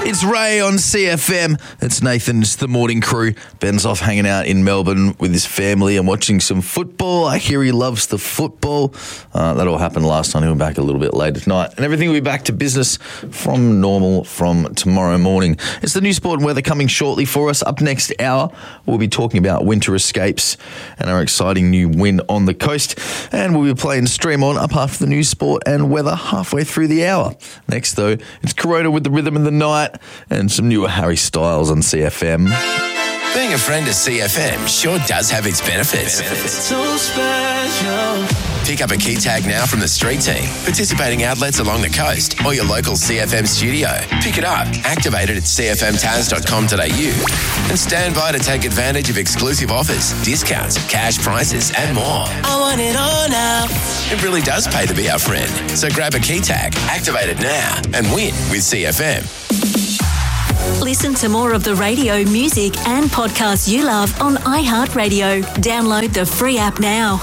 It's Ray on CFM. It's Nathan's The Morning Crew. Ben's off hanging out in Melbourne with his family and watching some football. I hear he loves the football. That all happened last time. He'll be back a little bit later tonight. And everything will be back to business from normal from tomorrow morning. It's the new sport and weather coming shortly for us. Up next hour, we'll be talking about winter escapes and our exciting new win on the coast. And we'll be playing Stream On up after the news, sport and weather halfway through the hour. Next, though, it's Corona with the Rhythm of the Night and some newer Harry Styles on CFM. Being a friend of CFM sure does have its benefits. So special. Pick up a key tag now from the street team, participating outlets along the coast or your local CFM studio. Pick it up, activate it at cfmtaz.com.au and stand by to take advantage of exclusive offers, discounts, cash prizes and more. I want it all now. It really does pay to be our friend. So grab a key tag, activate it now and win with CFM. Listen to more of the radio, music and podcasts you love on iHeartRadio. Download the free app now.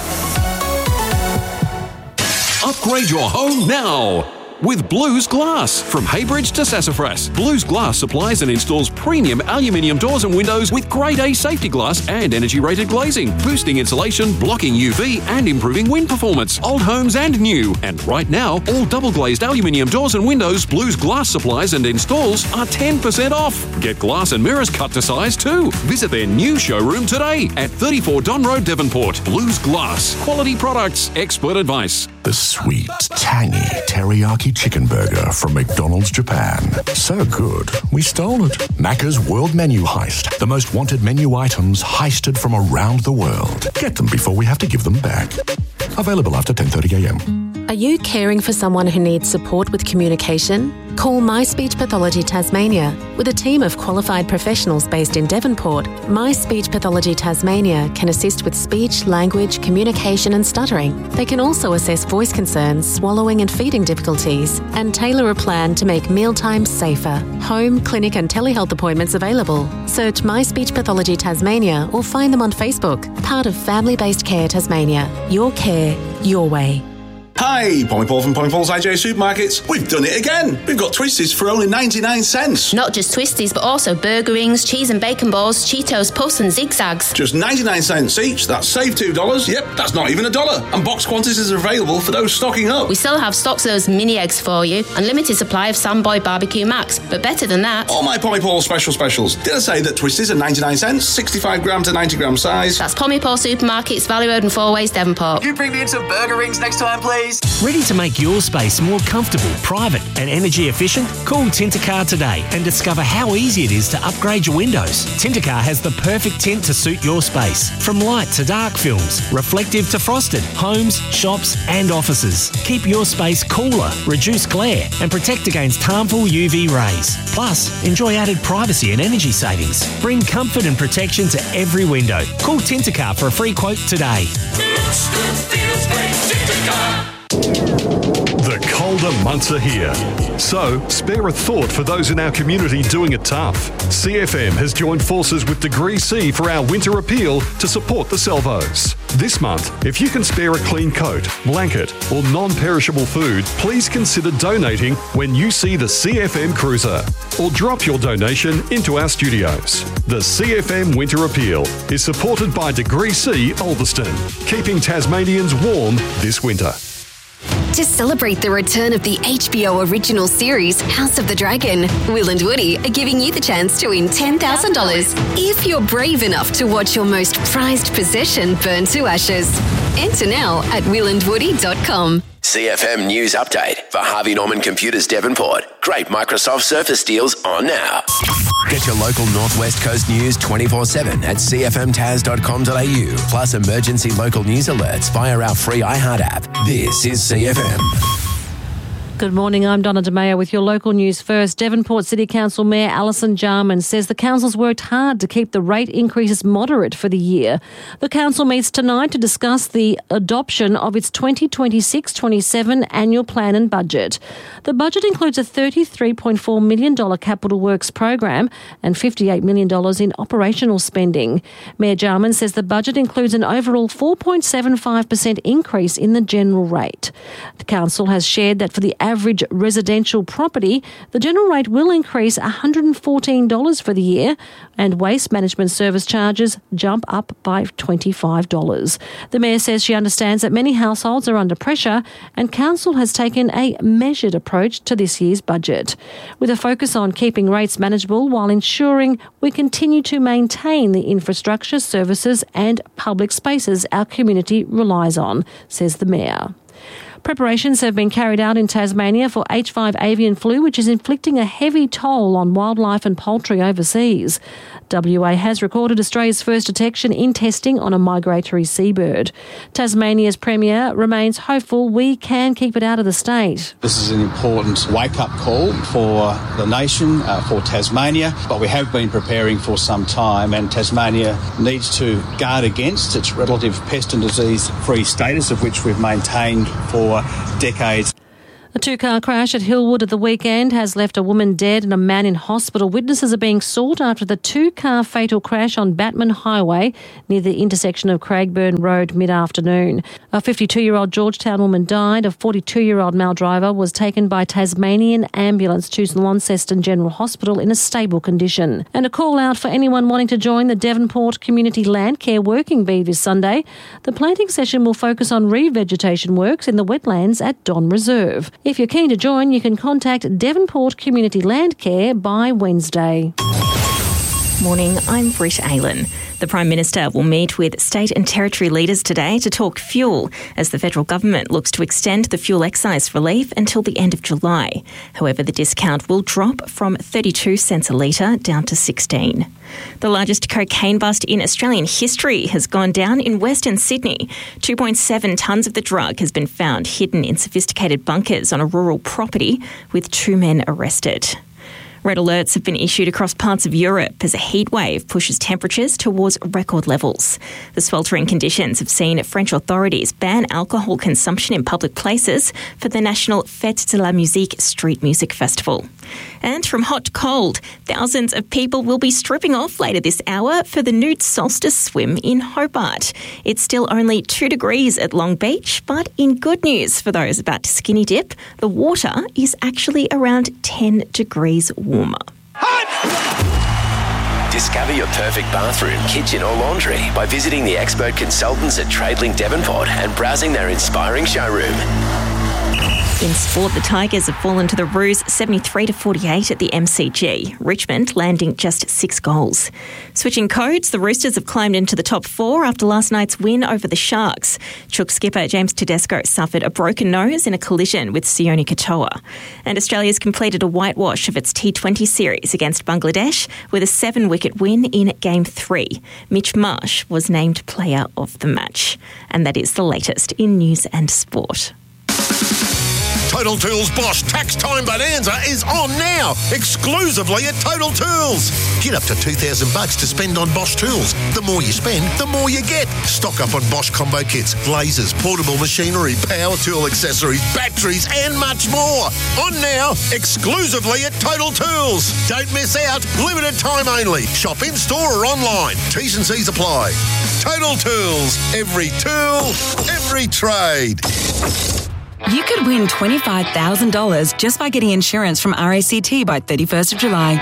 Upgrade your home now with Blues Glass. From Haybridge to Sassafras, Blues Glass supplies and installs premium aluminium doors and windows with grade A safety glass and energy-rated glazing, boosting insulation, blocking UV and improving wind performance, old homes and new. And right now, all double-glazed aluminium doors and windows Blues Glass supplies and installs are 10% off. Get glass and mirrors cut to size too. Visit their new showroom today at 34 Don Road, Devonport. Blues Glass. Quality products, expert advice. The sweet, tangy teriyaki chicken burger from McDonald's Japan. So good, we stole it. Macca's World Menu Heist. The most wanted menu items heisted from around the world. Get them before we have to give them back. Available after 10:30am. Are you caring for someone who needs support with communication? Call My Speech Pathology Tasmania. With a team of qualified professionals based in Devonport, My Speech Pathology Tasmania can assist with speech, language, communication and stuttering. They can also assess voice concerns, swallowing and feeding difficulties, and tailor a plan to make mealtimes safer. Home, clinic and telehealth appointments available. Search My Speech Pathology Tasmania or find them on Facebook. Part of Family Based Care Tasmania. Your care, your way. Hi, Pommy Paul from Pommy Paul's IJ Supermarkets. We've done it again. We've got Twisties for only 99 cents. Not just Twisties, but also burger rings, cheese and bacon balls, Cheetos, Puffs and Zigzags. Just 99 cents each. That's save $2. Yep, that's not even $1. And box quantities are available for those stocking up. We still have stocks of those mini eggs for you. Unlimited supply of Samboy Barbecue Max. But better than that, all my Pommy Paul specials. Did I say that Twisties are 99 cents, 65 gram to 90 gram size? That's Pommy Paul Supermarkets, Valley Road and Four Ways, Devonport. Can you bring me in some burger rings next time, please? Ready to make your space more comfortable, private and energy efficient? Call Tintercar today and discover how easy it is to upgrade your windows. Tintercar has the perfect tint to suit your space. From light to dark films, reflective to frosted, homes, shops and offices. Keep your space cooler, reduce glare and protect against harmful UV rays. Plus, enjoy added privacy and energy savings. Bring comfort and protection to every window. Call Tintercar for a free quote today. The colder months are here, so spare a thought for those in our community doing it tough. CFM has joined forces with Degree C for our winter appeal to support the Salvos. This month, if you can spare a clean coat, blanket or non-perishable food, please consider donating when you see the CFM Cruiser, or drop your donation into our studios. The CFM Winter Appeal is supported by Degree C Ulverston, keeping Tasmanians warm this winter. To celebrate the return of the HBO original series, House of the Dragon, Will and Woody are giving you the chance to win $10,000 if you're brave enough to watch your most prized possession burn to ashes. Enter now at willandwoody.com. CFM News Update for Harvey Norman Computers Devonport. Great Microsoft Surface deals on now. Get your local Northwest Coast news 24/7 at cfmtaz.com.au. Plus emergency local news alerts via our free iHeart app. This is CFM. Good morning, I'm Donna DeMeo with your local news first. Devonport City Council Mayor Alison Jarman says the council's worked hard to keep the rate increases moderate for the year. The council meets tonight to discuss the adoption of its 2026-27 annual plan and budget. The budget includes a $33.4 million capital works program and $58 million in operational spending. Mayor Jarman says the budget includes an overall 4.75% increase in the general rate. The council has shared that for the average average residential property, the general rate will increase $114 for the year, and waste management service charges jump up by $25. The Mayor says she understands that many households are under pressure, and Council has taken a measured approach to this year's budget, with a focus on keeping rates manageable while ensuring we continue to maintain the infrastructure, services and public spaces our community relies on, says the Mayor. Preparations have been carried out in Tasmania for H5 avian flu, which is inflicting a heavy toll on wildlife and poultry overseas. WA has recorded Australia's first detection in testing on a migratory seabird. Tasmania's Premier remains hopeful we can keep it out of the state. This is an important wake-up call for the nation, for Tasmania, but we have been preparing for some time, and Tasmania needs to guard against its relative pest and disease-free status, of which we've maintained for decades. A two-car crash at Hillwood at the weekend has left a woman dead and a man in hospital. Witnesses are being sought after the two-car fatal crash on Batman Highway near the intersection of Craigburn Road mid-afternoon. A 52-year-old Georgetown woman died. A 42-year-old male driver was taken by Tasmanian ambulance to Launceston General Hospital in a stable condition. And a call out for anyone wanting to join the Devonport Community Landcare Working Bee this Sunday. The planting session will focus on revegetation works in the wetlands at Don Reserve. If you're keen to join, you can contact Devonport Community Landcare by Wednesday. Morning, I'm Britt Aylan. The Prime Minister will meet with state and territory leaders today to talk fuel as the federal government looks to extend the fuel excise relief until the end of July. However, the discount will drop from 32 cents a litre down to 16. The largest cocaine bust in Australian history has gone down in Western Sydney. 2.7 tonnes of the drug has been found hidden in sophisticated bunkers on a rural property, with 2 men arrested. Red alerts have been issued across parts of Europe as a heat wave pushes temperatures towards record levels. The sweltering conditions have seen French authorities ban alcohol consumption in public places for the national Fête de la Musique street music festival. And from hot to cold, thousands of people will be stripping off later this hour for the nude solstice swim in Hobart. It's still only 2 degrees at Long Beach, but in good news for those about to skinny dip, the water is actually around 10 degrees warmer. Discover your perfect bathroom, kitchen or laundry by visiting the expert consultants at Tradelink Devonport and browsing their inspiring showroom. In sport, the Tigers have fallen to the Roos 73-48 at the MCG, Richmond landing just 6 goals. Switching codes, the Roosters have climbed into the top 4 after last night's win over the Sharks. Chook skipper James Tedesco suffered a broken nose in a collision with Sione Katoa. And Australia's completed a whitewash of its T20 series against Bangladesh with a 7-wicket win in Game 3. Mitch Marsh was named Player of the Match. And that is the latest in news and sport. Total Tools Bosch Tax Time Bonanza is on now, exclusively at Total Tools. Get up to $2,000 to spend on Bosch tools. The more you spend, the more you get. Stock up on Bosch combo kits, lasers, portable machinery, power tool accessories, batteries and much more. On now, exclusively at Total Tools. Don't miss out. Limited time only. Shop in store or online. T's and C's apply. Total Tools. Every tool, every trade. You could win $25,000 just by getting insurance from RACT by 31st of July.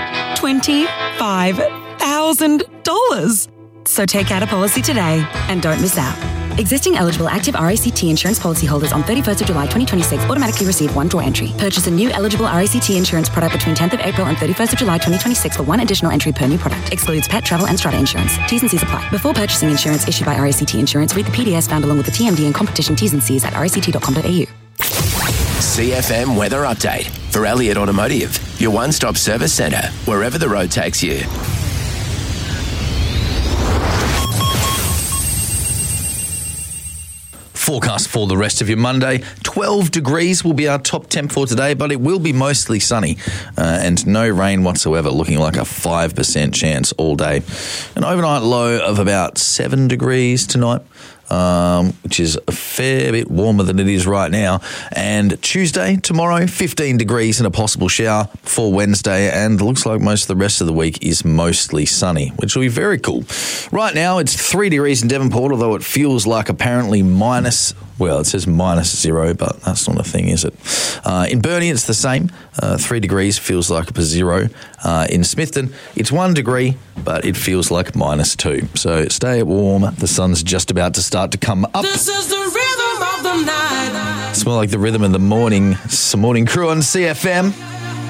$25,000. So take out a policy today and don't miss out. Existing eligible active RACT insurance policyholders on 31st of July 2026 automatically receive one draw entry. Purchase a new eligible RACT insurance product between 10th of April and 31st of July 2026 for one additional entry per new product. Excludes pet, travel and strata insurance. T's and C's apply. Before purchasing insurance issued by RACT Insurance, read the PDS found along with the TMD and competition T's and C's at ract.com.au. CFM Weather Update for Elliott Automotive, your one-stop service centre, wherever the road takes you. Forecast for the rest of your Monday. 12 degrees will be our top temp for today, but it will be mostly sunny and no rain whatsoever, looking like a 5% chance all day. An overnight low of about 7 degrees tonight. which is a fair bit warmer than it is right now. And Tuesday, tomorrow, 15 degrees and a possible shower for Wednesday. And looks like most of the rest of the week is mostly sunny, which will be very cool. Right now, it's 3 degrees in Devonport, although it feels like apparently it says -0, but that's not a thing, is it? In Burnie, it's the same. 3 degrees feels like a 0. In Smithton, it's 1 degree, but it feels like -2. So stay warm. The sun's just about to start to come up. This is the rhythm of the night. It's more like the rhythm of the morning. It's the morning crew on CFM.